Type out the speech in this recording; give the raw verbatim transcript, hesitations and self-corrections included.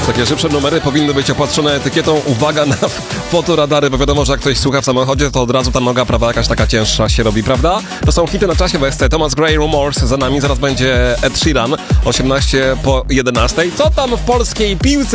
Takie szybsze numery powinny być opatrzone etykietą uwaga na fotoradary, bo wiadomo, że jak ktoś słucha w samochodzie, to od razu ta noga prawa jakaś taka cięższa się robi, prawda? To są hity na czasie w S C. Thomas Gray, Rumors za nami, zaraz będzie Ed Sheeran, osiemnaście po jedenastej. Co tam w polskiej piłce?